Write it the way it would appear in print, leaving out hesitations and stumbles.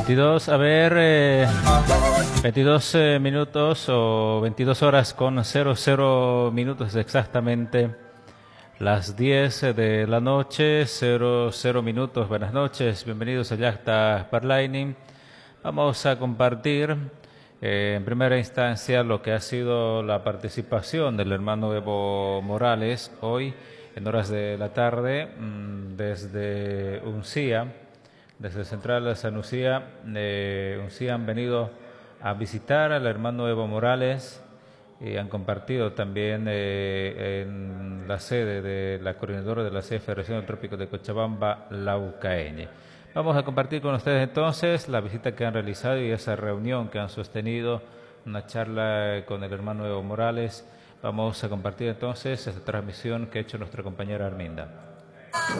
22, a ver, 22 minutos o 22 horas con 00 minutos exactamente. Las 10 de la noche, 00 minutos. Buenas noches, bienvenidos a Yachta Parlaini. Vamos a compartir en primera instancia lo que ha sido la participación del hermano Evo Morales hoy en horas de la tarde desde Uncía, desde Central de San Lucía. Uncía han venido a visitar al hermano Evo Morales y han compartido también en la sede de la coordinadora de la sede Federación del Trópico de Cochabamba, Laucaeñe. Vamos a compartir con ustedes entonces la visita que han realizado y esa reunión que han sostenido, una charla con el hermano Evo Morales. Vamos a compartir entonces esta transmisión que ha hecho nuestra compañera Arminda.